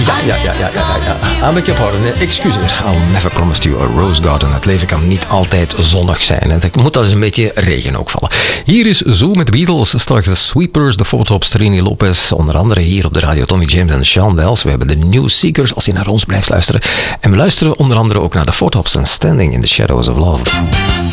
Een beetje ophouden, excuseer. I'll never promise you a rose garden. Het leven kan niet altijd zonnig zijn. Het moet al eens een beetje regen ook vallen. Hier is Zo met de Beatles. Straks de Sweepers, de Photops, Trini Lopez. Onder andere hier op de radio Tommy James en Sean Dells. We hebben de New Seekers, als je naar ons blijft luisteren. En we luisteren onder andere ook naar de Photops en Standing in the Shadows of Love.